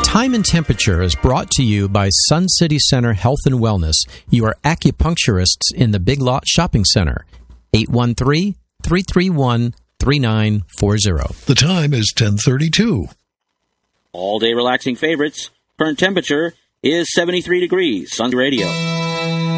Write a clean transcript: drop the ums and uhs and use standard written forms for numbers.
Time and Temperature is brought to you by Sun City Center Health and Wellness, your acupuncturists in the Big Lot Shopping Center. 813-331-3940. The time is 10:32. All-day relaxing favorites. Current temperature is 73 degrees. Sun Radio.